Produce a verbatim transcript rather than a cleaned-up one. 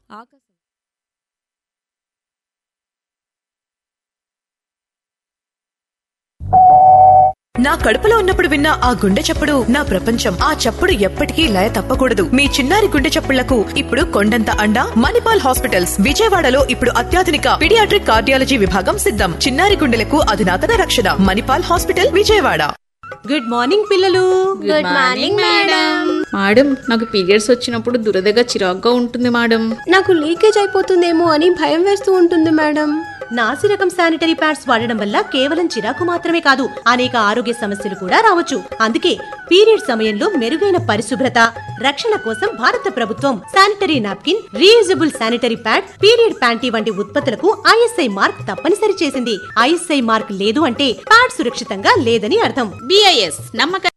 నా కడుపులో ఉన్నప్పుడు విన్న ఆ గుండె చప్పుడు నా ప్రపంచం. ఆ చప్పుడు ఎప్పటికీ లయ తప్పకూడదు. మీ చిన్నారి గుండె చప్పుళ్లకు ఇప్పుడు కొండంత అండ మణిపాల్ హాస్పిటల్స్. విజయవాడలో ఇప్పుడు అత్యాధునిక పీడియాట్రిక్ కార్డియాలజీ విభాగం సిద్ధం. చిన్నారి గుండెలకు అధునాతన రక్షణ. Manipal hospital, Vijayawada. Good morning పిల్లలు. Good morning madam. మేడం, నాకు పీరియడ్స్ వచ్చినప్పుడు దురదగా చిరాగ్గా ఉంటుంది మేడం. నాకు లీకేజ్ అయిపోతుందేమో అని భయం వేస్తూ ఉంటుంది మేడం. నాసి రకం శానిటరీ ప్యాడ్స్ వాడడం వల్ల కేవలం చిరాకు మాత్రమే కాదు, అనేక ఆరోగ్య సమస్యలు కూడా రావచ్చు. అందుకే పీరియడ్ సమయంలో మెరుగైన పరిశుభ్రత, రక్షణ కోసం భారత ప్రభుత్వం sanitary napkin, reusable sanitary pad, period panty వంటి ఉత్పత్తులకు ఐఎస్ఐ మార్క్ తప్పనిసరి చేసింది. ఐఎస్ఐ మార్క్ లేదు అంటే ప్యాడ్ సురక్షితంగా లేదని అర్థం. బిఐఎస్ నమ్మక